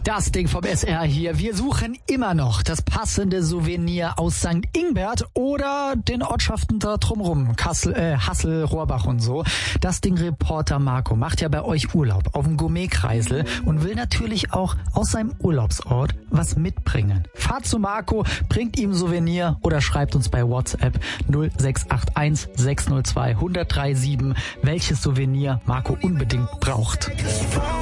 Das Ding vom SR hier. Wir suchen immer noch das passende Souvenir aus St. Ingbert oder den Ortschaften da drumrum. Hassel, Rohrbach und so. Das Ding Reporter Marco macht ja bei euch Urlaub auf dem Gourmet-Kreisel und will natürlich auch aus seinem Urlaubsort was mitbringen. Fahrt zu Marco, bringt ihm Souvenir oder schreibt uns bei WhatsApp 0681 602 1037, welches Souvenir Marco unbedingt braucht.